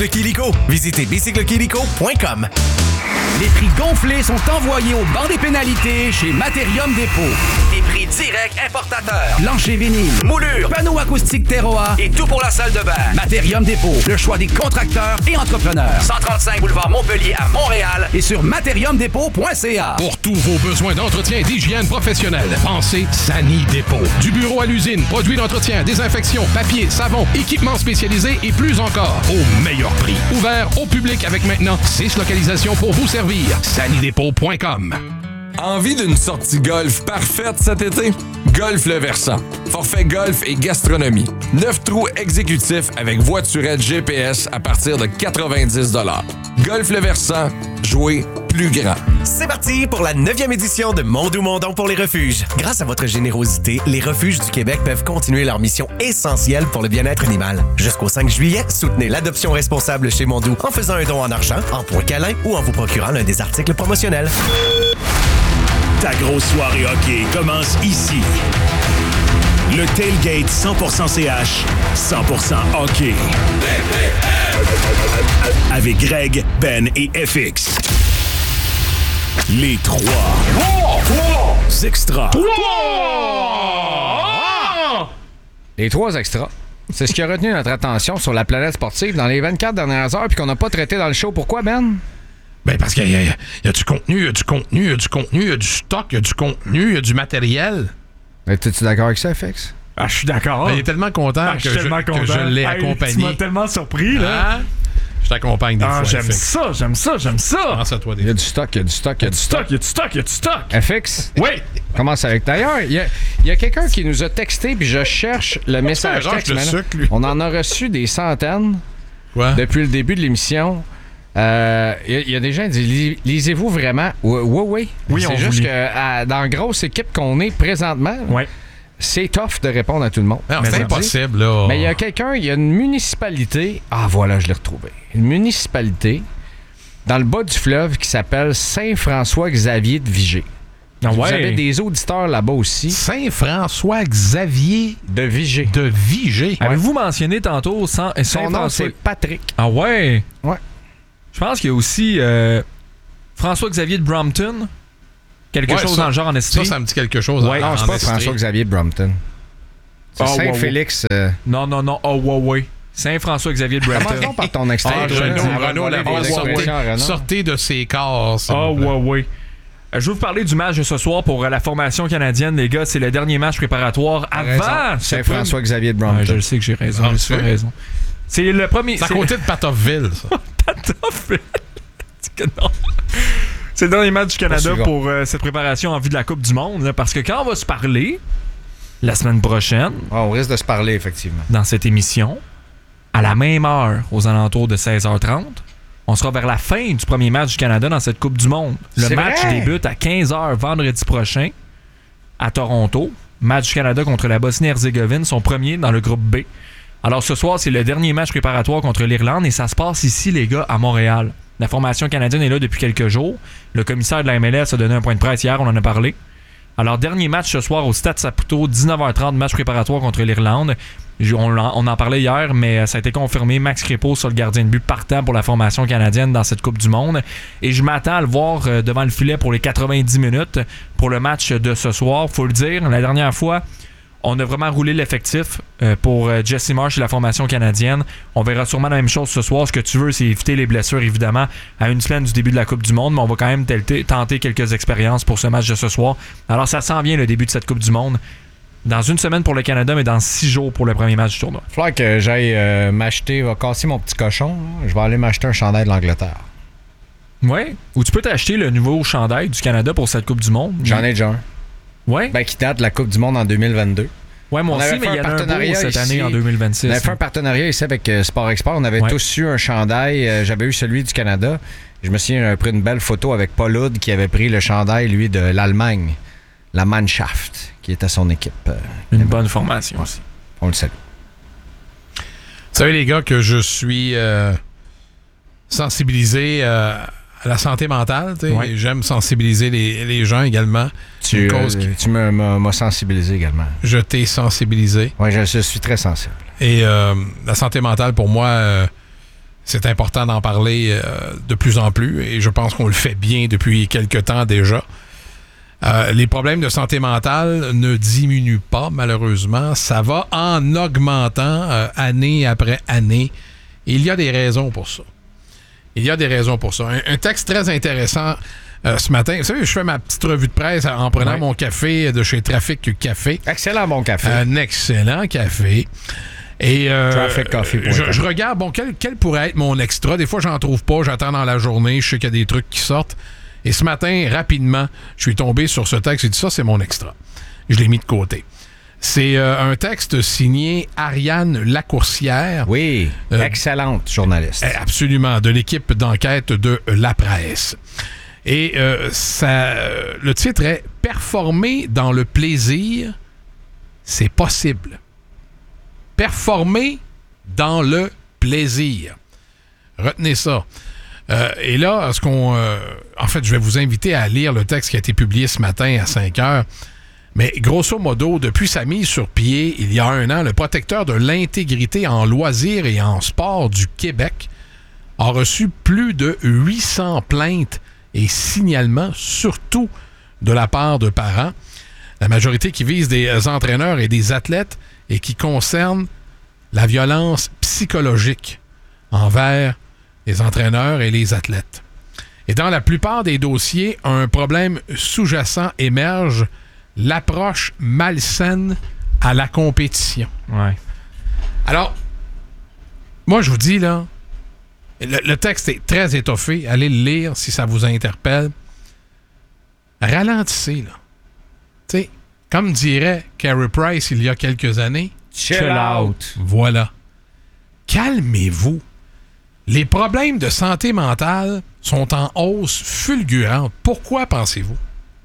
Bicycle Quilico. Visitez bicyclequilico.com. Les prix gonflés sont envoyés au banc des pénalités chez Materium Dépôt. Des prix directs importateurs. Plancher vinyle, Moulure, panneaux acoustiques Terroir et tout pour la salle de bain. Materium Dépôt, le choix des contracteurs et entrepreneurs. 135 boulevard Montpellier à Montréal. Et sur materiumdépôt.ca. Pour tous vos besoins d'entretien et d'hygiène professionnelle, pensez Sani Dépôt. Du bureau à l'usine, produits d'entretien, désinfection, papier, savon, équipements spécialisés et plus encore, au meilleur prix. Ouvert au public avec maintenant 6 localisations pour vous servir. sanidépôt.com. Envie d'une sortie golf parfaite cet été? Golf Le Versant. Forfait golf et gastronomie. 9 trous exécutifs avec voiturette GPS à partir de 90 $. Golf Le Versant. Jouer plus grand. C'est parti pour la 9e édition de Mondou-Mondon pour les refuges. Grâce à votre générosité, les refuges du Québec peuvent continuer leur mission essentielle pour le bien-être animal. Jusqu'au 5 juillet, soutenez l'adoption responsable chez Mondou en faisant un don en argent, en points câlins ou en vous procurant l'un des articles promotionnels. Ta grosse soirée hockey commence ici. Le tailgate 100% CH, 100% hockey. Avec Greg, Ben et FX. Les 3 extras. Les 3 extras. C'est ce qui a retenu notre attention sur la planète sportive dans les 24 dernières heures puis qu'on n'a pas traité dans le show. Pourquoi, Ben? Ben parce qu'il y a du contenu, il y a du contenu, il y a du contenu, il y a du stock, il y a du contenu, il y a du matériel. T'es-tu d'accord avec ça, FX? Ah, je suis d'accord. Ben, il est tellement content que je l'ai accompagné. Tu m'as tellement surpris, là. Hein? Je t'accompagne des fois. J'aime ça. Pense à toi des Il y a du stock, il y a du stock, il y a du stock. FX? Oui. Commence avec. D'ailleurs, il y a quelqu'un qui nous a texté, puis je cherche le message texte. On en a reçu des centaines depuis le début de l'émission. Il y a des gens qui disent lisez-vous vraiment? Oui. C'est juste que dans la grosse équipe qu'on est présentement, c'est tough de répondre à tout le monde. Non, c'est impossible, là. Mais il y a quelqu'un, il y a une municipalité. Ah, voilà, je l'ai retrouvé. Une municipalité dans le bas du fleuve qui s'appelle Saint-François-Xavier de Vigée. Vous avez des auditeurs là-bas aussi. Saint-François-Xavier de Vigée. De Vigée. Avez-vous mentionné tantôt son nom, c'est Patrick. Ah ouais? Ouais. Je pense qu'il y a aussi François-Xavier de Brompton. Quelque chose dans le genre en Estrie. Ça me dit quelque chose. Ouais. Non, c'est pas François-Xavier de Brompton. C'est Saint-Félix. Non. Saint-François-Xavier de Brompton. Commençons par ton extrait. Renaud Lavoie, sortez de ses corps. Ouais. Je vais vous parler du match de ce soir pour la formation canadienne, les gars. C'est le dernier match préparatoire avant Saint-François-Xavier de Brompton. Je le sais que j'ai raison. J'ai raison. C'est le premier. C'est à côté de Patoffville, ça. Patoffville. Non. C'est le dernier match du Canada pour cette préparation en vue de la Coupe du Monde. Là, parce que quand on va se parler la semaine prochaine. On risque de se parler, effectivement. Dans cette émission, à la même heure, aux alentours de 16h30, on sera vers la fin du premier match du Canada dans cette Coupe du Monde. Le match débute à 15h vendredi prochain à Toronto. Match du Canada contre la Bosnie-Herzégovine, son premier dans le groupe B. Alors ce soir, c'est le dernier match préparatoire contre l'Irlande et ça se passe ici, les gars, à Montréal. La formation canadienne est là depuis quelques jours. Le commissaire de la MLS a donné un point de presse hier, on en a parlé. Alors, dernier match ce soir au Stade Saputo, 19h30, match préparatoire contre l'Irlande. On en parlait hier, mais ça a été confirmé. Max Crépeau sur le gardien de but partant pour la formation canadienne dans cette Coupe du Monde. Et je m'attends à le voir devant le filet pour les 90 minutes pour le match de ce soir. Faut le dire, la dernière fois, on a vraiment roulé l'effectif pour Jesse Marsh et la formation canadienne. On verra sûrement la même chose ce soir. Ce que tu veux, c'est éviter les blessures, évidemment, à une semaine du début de la Coupe du Monde. Mais on va quand même tenter quelques expériences pour ce match de ce soir. Alors, ça sent bien le début de cette Coupe du Monde. Dans une semaine pour le Canada, mais dans 6 jours pour le premier match du tournoi. Il va falloir que j'aille m'acheter, va casser mon petit cochon. Je vais aller m'acheter un chandail de l'Angleterre. Oui. Ou tu peux t'acheter le nouveau chandail du Canada pour cette Coupe du Monde. J'en ai déjà un. Ouais. Ben, qui date de la Coupe du Monde en 2022. Ouais, moi aussi, mais il y a un beau cette année en 2026. On avait fait un partenariat ici avec Sport Export. On avait tous eu un chandail. J'avais eu celui du Canada. Je me souviens, j'avais pris une belle photo avec Paul Hood qui avait pris le chandail, lui, de l'Allemagne. La Mannschaft, qui était son équipe. Une bonne formation aussi. On le salue. Vous savez, les gars, que je suis sensibilisé à la santé mentale. Ouais. J'aime sensibiliser les gens également. Tu m'as sensibilisé également. Je t'ai sensibilisé. Oui, je suis très sensible. Et la santé mentale, pour moi, c'est important d'en parler de plus en plus et je pense qu'on le fait bien depuis quelque temps déjà. Les problèmes de santé mentale ne diminuent pas, malheureusement. Ça va en augmentant année après année. Et il y a des raisons pour ça. Un texte très intéressant ce matin. Vous savez, je fais ma petite revue de presse en prenant mon café de chez Trafic Café. Excellent bon café. Un excellent café. Et je regarde, quel pourrait être mon extra. Des fois, j'en trouve pas. J'attends dans la journée. Je sais qu'il y a des trucs qui sortent. Et ce matin, rapidement, je suis tombé sur ce texte. J'ai dit, ça, c'est mon extra. Je l'ai mis de côté. C'est un texte signé Ariane Lacourcière. Oui, excellente journaliste. Absolument, de l'équipe d'enquête de La Presse. Et le titre est « Performer dans le plaisir, c'est possible ». Performer dans le plaisir. Retenez ça. Et là, en fait, je vais vous inviter à lire le texte qui a été publié ce matin à 5 heures. Mais grosso modo, depuis sa mise sur pied, il y a 1 an, le protecteur de l'intégrité en loisirs et en sport du Québec a reçu plus de 800 plaintes et signalements, surtout de la part de parents. La majorité qui vise des entraîneurs et des athlètes et qui concerne la violence psychologique envers les entraîneurs et les athlètes. Et dans la plupart des dossiers, un problème sous-jacent émerge, l'approche malsaine à la compétition. Ouais. Alors, moi, je vous dis, là, le texte est très étoffé. Allez le lire si ça vous interpelle. Ralentissez, là. Tu sais, comme dirait Carey Price il y a quelques années, chill out. Voilà. Calmez-vous. Les problèmes de santé mentale sont en hausse fulgurante. Pourquoi pensez-vous?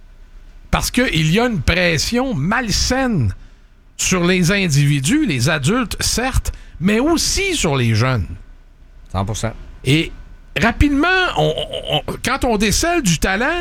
Parce qu'il y a une pression malsaine sur les individus, les adultes, certes, mais aussi sur les jeunes. 100%. Et rapidement, quand on décèle du talent,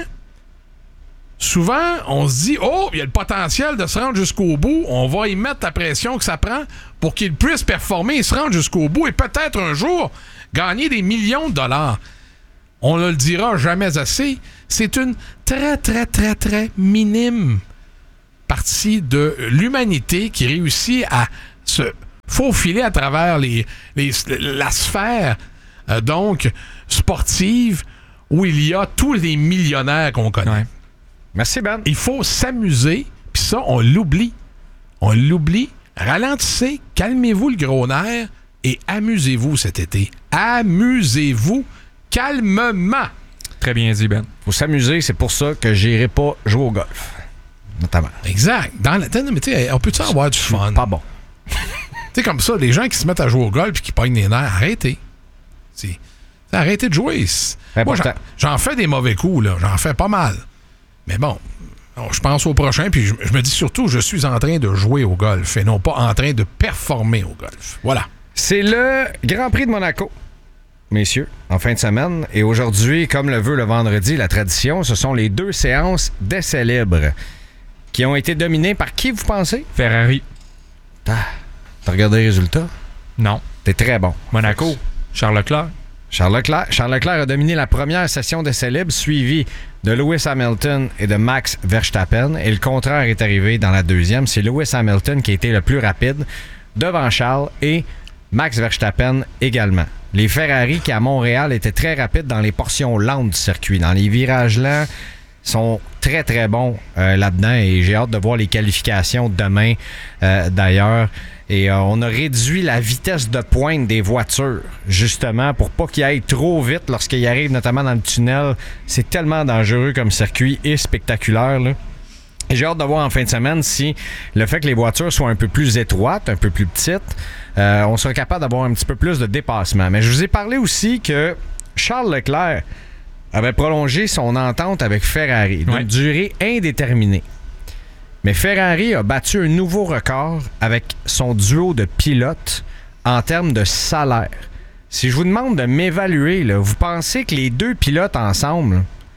souvent, on se dit « Oh, il y a le potentiel de se rendre jusqu'au bout. On va y mettre la pression que ça prend pour qu'il puisse performer et se rendre jusqu'au bout et peut-être un jour gagner des millions de dollars. » On ne le dira jamais assez. C'est une très, très, très, très minime partie de l'humanité qui réussit à se faufiler à travers la sphère donc sportive où il y a tous les millionnaires qu'on connaît. Ouais. Merci, Ben. Il faut s'amuser, puis ça, on l'oublie. On l'oublie. Ralentissez, calmez-vous le gros nerf et amusez-vous cet été. Amusez-vous calmement. Très bien dit, Ben. Faut s'amuser, c'est pour ça que j'irai pas jouer au golf. Notamment. Exact. Mais tu sais, on peut-tu avoir du fun? Pas bon. Tu sais, comme ça, les gens qui se mettent à jouer au golf et qui pognent les nerfs, arrêtez. Arrêtez de jouer. Moi, j'en fais des mauvais coups, là. J'en fais pas mal. Mais bon, je pense au prochain, puis je me dis surtout, je suis en train de jouer au golf et non pas en train de performer au golf. Voilà. C'est le Grand Prix de Monaco, messieurs, en fin de semaine. Et aujourd'hui, comme le veut le vendredi, la tradition, ce sont les 2 séances d'essais libres qui ont été dominées par qui, vous pensez? Ferrari. T'as regardé les résultats? Non. T'es très bon. Monaco. Charles Leclerc. Charles Leclerc a dominé la première session d'essais libres, suivi de Lewis Hamilton et de Max Verstappen. Et le contraire est arrivé dans la deuxième. C'est Lewis Hamilton qui a été le plus rapide devant Charles et Max Verstappen également. Les Ferrari qui, à Montréal, étaient très rapides dans les portions lentes du circuit. Dans les virages lents, sont très, très bons là-dedans. Et j'ai hâte de voir les qualifications demain, d'ailleurs. Et on a réduit la vitesse de pointe des voitures, justement, pour pas qu'ils aillent trop vite lorsqu'ils arrivent, notamment dans le tunnel. C'est tellement dangereux comme circuit et spectaculaire, là. Et j'ai hâte de voir en fin de semaine si le fait que les voitures soient un peu plus étroites, un peu plus petites, on sera capable d'avoir un petit peu plus de dépassement. Mais je vous ai parlé aussi que Charles Leclerc avait prolongé son entente avec Ferrari d'une durée indéterminée. Mais Ferrari a battu un nouveau record avec son duo de pilotes en termes de salaire. Si je vous demande de m'évaluer, là, vous pensez que les 2 pilotes ensemble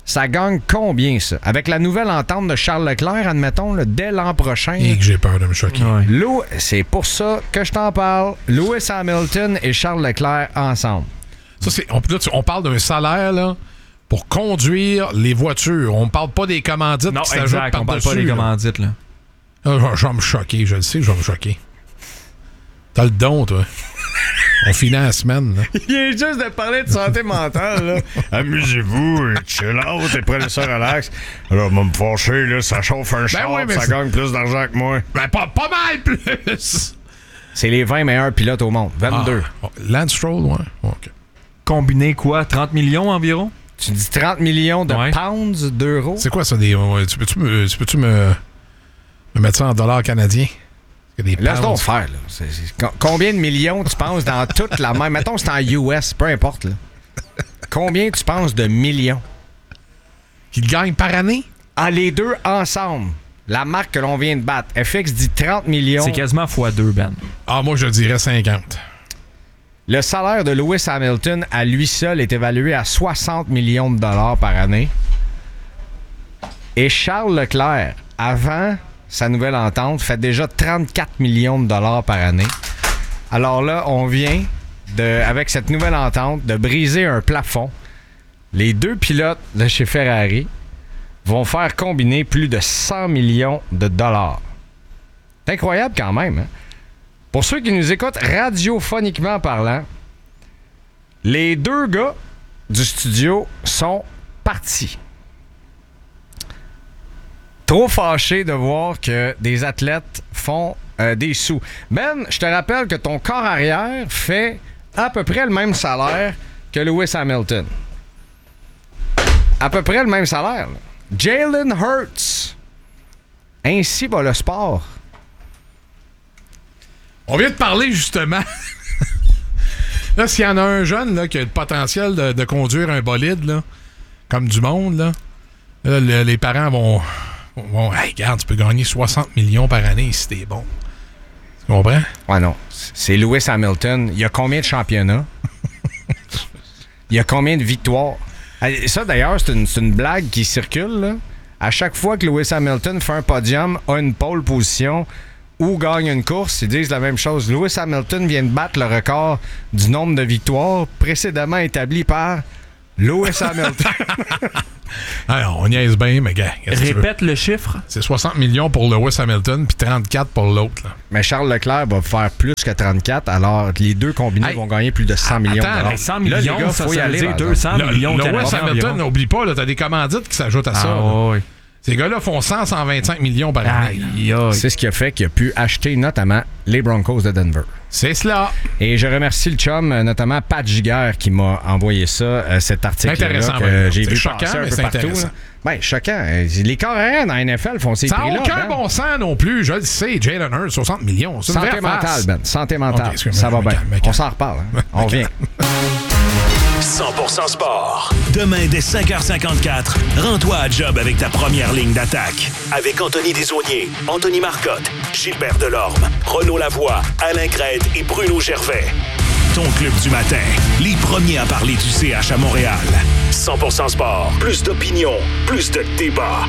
ça gagne combien, ça? Avec la nouvelle entente de Charles Leclerc, admettons, là, dès l'an prochain. Et que j'ai peur de me choquer. Ouais. C'est pour ça que je t'en parle. Lewis Hamilton et Charles Leclerc ensemble. Ça, on parle d'un salaire, là, pour conduire les voitures. On ne parle pas des commandites qui s'ajoutent par-dessus. On parle pas des commandites, là. Je vais me choquer, je le sais, je vais me choquer. T'as le don, toi. On finit la semaine, là. Il vient juste de parler de santé mentale, là. Amusez-vous, chill out et prenez ça relax. Alors, on va me fâcher, là, ça chauffe un char, ça gagne plus d'argent que moi. Ben, pas mal plus! C'est les 20 meilleurs pilotes au monde. 22. Lance Stroll, ouais. OK. Combiné quoi? 30 millions environ? Tu dis 30 millions de pounds, d'euros? C'est quoi ça? Tu peux-tu me mettre ça en dollars canadiens? Laisse donc faire, là. Combien de millions tu penses dans toute la même... Mettons c'est en US, peu importe, là. Combien tu penses de millions? Qu'ils gagnent par année? Ah, les deux ensemble. La marque que l'on vient de battre. FX dit 30 millions. C'est quasiment x2, Ben. Ah, moi, je dirais 50. Le salaire de Lewis Hamilton, à lui seul, est évalué à 60 millions de dollars par année. Et Charles Leclerc, avant sa nouvelle entente, fait déjà 34 millions de dollars par année. Alors là, on vient, avec cette nouvelle entente, de briser un plafond. Les deux pilotes de chez Ferrari vont faire combiner plus de 100 millions de dollars. C'est incroyable quand même, hein? Pour ceux qui nous écoutent radiophoniquement parlant, les deux gars du studio sont partis. Trop fâché de voir que des athlètes font des sous. Ben, je te rappelle que ton corps arrière fait à peu près le même salaire que Lewis Hamilton. À peu près le même salaire. Là. Jalen Hurts. Ainsi va le sport. On vient de parler, justement. Là, s'il y en a un jeune là, qui a le potentiel de conduire un bolide, là, comme du monde, là, les parents vont hey, regarde, tu peux gagner 60 millions par année si t'es bon. Tu comprends? Ouais, non. C'est Lewis Hamilton. Il y a combien de championnats? Il y a combien de victoires? Ça, d'ailleurs, c'est une blague qui circule, là. À chaque fois que Lewis Hamilton fait un podium, a une pole position ou gagne une course, ils disent la même chose. Lewis Hamilton vient de battre le record du nombre de victoires précédemment établi par Lewis Hamilton. Alors, on niaise bien, mais gars. Répète le chiffre. C'est 60 millions pour Lewis Hamilton puis 34 pour l'autre. Là. Mais Charles Leclerc va faire plus que 34, alors les deux combinés vont gagner plus de 100 millions. Attends, 100 millions, là, les gars, ça veut dire 200 millions. Lewis Hamilton, n'oublie pas, t'as des commandites qui s'ajoutent à ça. Oui. Ces gars-là font 125 millions par année. C'est ce qui a fait qu'il a pu acheter notamment les Broncos de Denver. C'est cela. Et je remercie le chum, notamment Pat Giguère, qui m'a envoyé ça, cet article-là que j'ai vu choquant, passer un peu partout. Ben, choquant. Les carrières arrière dans la NFL font ces prix-là. Ça n'a aucun bon sens non plus. Je le sais, Jalen Hurts, 60 millions. C'est santé mentale, Ben. Santé mentale. Okay, ça va bien. On s'en reparle. Hein? On revient. 100% sport. Demain, dès 5h54, rends-toi à job avec ta première ligne d'attaque. Avec Anthony Desaulniers, Anthony Marcotte, Gilbert Delorme, Renaud Lavoie, Alain Crête et Bruno Gervais. Ton club du matin, les premiers à parler du CH à Montréal. 100% sport. Plus d'opinion, plus de débat.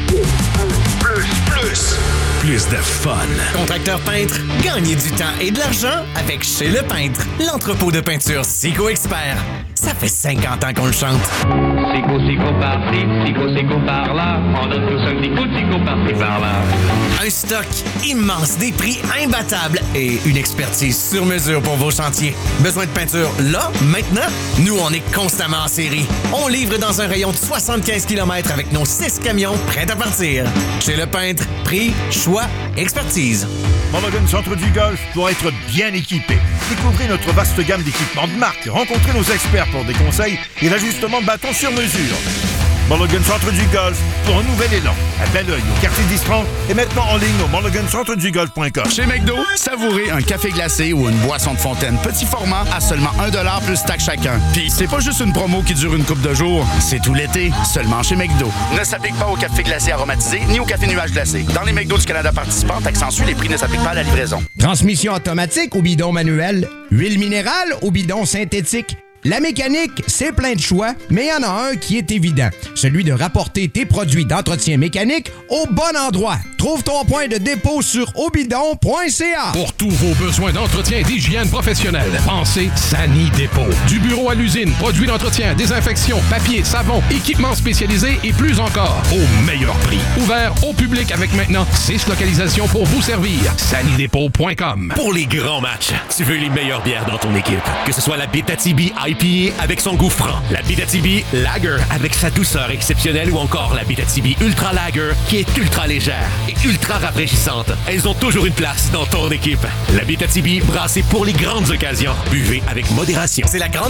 Plus de fun. Contracteur peintre, gagnez du temps et de l'argent avec Chez Le Peintre, l'entrepôt de peinture Sico Expert. Ça fait 50 ans qu'on le chante. Sico par-ci, Sico par-là. On donne tous un petit coup de Sico par-ci, par-là. Un stock immense, des prix imbattables et une expertise sur mesure pour vos chantiers. Besoin de peinture là, maintenant? Nous, on est constamment en série. On livre dans un rayon de 75 km avec nos 6 camions prêts à partir. Chez Le Peintre, prix, choix, expertise. Mulligan Centre du Golf doit être bien équipé. Découvrez notre vaste gamme d'équipements de marque. Rencontrez nos experts pour des conseils et l'ajustement de bâton sur mesure. Mulligan Centre du Golf pour un nouvel élan. À Belleuil, au quartier d'Istran et maintenant en ligne au mulligancentredugolf.com. Chez McDo, savourez un café glacé ou une boisson de fontaine petit format à seulement 1$ plus taxe chacun. Puis c'est pas juste une promo qui dure une couple de jours, c'est tout l'été, seulement chez McDo. Ne s'applique pas au café glacé aromatisé ni au café nuage glacé. Dans les McDo du Canada participants, taxe en sus, les prix ne s'appliquent pas à la livraison. Transmission automatique ou bidon manuel, huile minérale ou bidon synthétique. La mécanique, c'est plein de choix, mais il y en a un qui est évident. Celui de rapporter tes produits d'entretien mécanique au bon endroit. Trouve ton point de dépôt sur obidon.ca. Pour tous vos besoins d'entretien et d'hygiène professionnelle, pensez Sani Dépôt. Du bureau à l'usine, produits d'entretien, désinfection, papier, savon, équipements spécialisés et plus encore. Au meilleur prix. Ouvert au public avec maintenant 6 localisations pour vous servir. SaniDépôt.com. Pour les grands matchs, tu veux les meilleures bières dans ton équipe. Que ce soit la Abitibi IPA avec son goût franc, la Abitibi Lager avec sa douceur exceptionnelle ou encore la Abitibi Ultra Lager qui est ultra légère et ultra rafraîchissante. Elles ont toujours une place dans ton équipe. La Abitibi brassée pour les grandes occasions. Buvez avec modération. C'est la grande